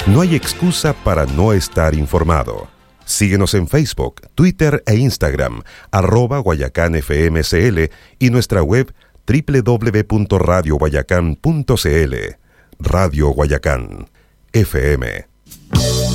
No hay excusa para no estar informado. Síguenos en Facebook, Twitter e Instagram, @GuayacánFMCL y nuestra web www.radioguayacán.cl. Radio Guayacán, FM